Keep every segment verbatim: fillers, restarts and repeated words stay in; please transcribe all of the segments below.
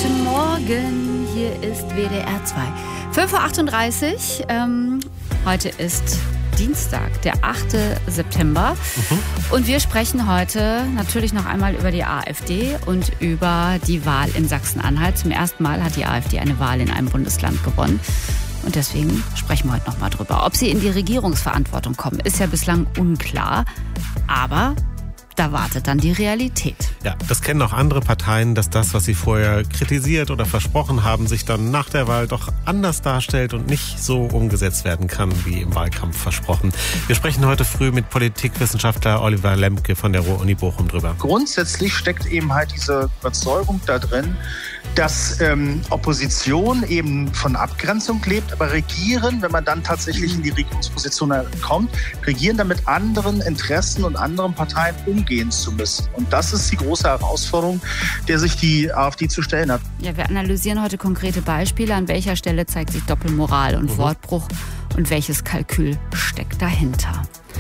Guten Morgen, hier ist W D R zwei. fünf Uhr achtunddreißig, ähm, heute ist Dienstag, der achte September. Mhm. Und wir sprechen heute natürlich noch einmal über die AfD und über die Wahl in Sachsen-Anhalt. Zum ersten Mal hat die AfD eine Wahl in einem Bundesland gewonnen. Und deswegen sprechen wir heute noch mal drüber. Ob sie in die Regierungsverantwortung kommen, ist ja bislang unklar. Aber da wartet dann die Realität. Ja, das kennen auch andere Parteien, dass das, was sie vorher kritisiert oder versprochen haben, sich dann nach der Wahl doch anders darstellt und nicht so umgesetzt werden kann, wie im Wahlkampf versprochen. Wir sprechen heute früh mit Politikwissenschaftler Oliver Lemke von der Ruhr-Uni Bochum drüber. Grundsätzlich steckt eben halt diese Überzeugung da drin, dass ähm, Opposition eben von Abgrenzung lebt, aber regieren, wenn man dann tatsächlich in die Regierungsposition kommt, regieren damit anderen Interessen und anderen Parteien umgehen zu müssen. Und das ist die große Herausforderung, der sich die AfD zu stellen hat. Ja, wir analysieren heute konkrete Beispiele. An welcher Stelle zeigt sich Doppelmoral und mhm. Wortbruch und welches Kalkül steckt dahinter?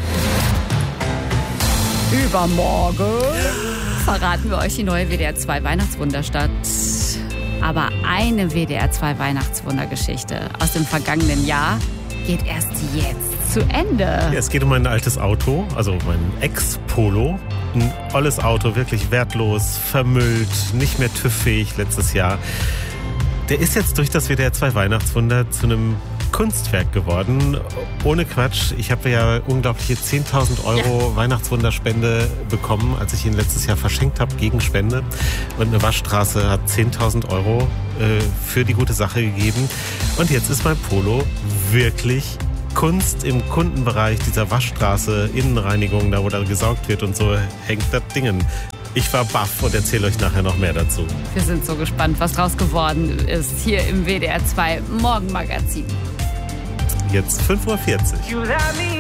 Übermorgen verraten wir euch die neue W D R zwei Weihnachtswunderstadt. Aber eine W D R zwei Weihnachtswundergeschichte aus dem vergangenen Jahr geht erst jetzt zu Ende. Ja, es geht um ein altes Auto, also mein Ex-Polo. Ein olles Auto, wirklich wertlos, vermüllt, nicht mehr TÜV-fähig letztes Jahr. Der ist jetzt durch das W D R zwei Weihnachtswunder zu einem Kunstwerk geworden. Ohne Quatsch. Ich habe ja unglaubliche zehntausend Euro ja. Weihnachtswunderspende bekommen, als ich ihn letztes Jahr verschenkt habe gegen Spende. Und eine Waschstraße hat zehntausend Euro äh, für die gute Sache gegeben. Und jetzt ist mein Polo wirklich Kunst im Kundenbereich dieser Waschstraße, Innenreinigung, da wo da gesaugt wird und so, hängt das Dingen. Ich war baff und erzähle euch nachher noch mehr dazu. Wir sind so gespannt, was draus geworden ist hier im W D R zwei Morgenmagazin. Jetzt fünf Uhr vierzig.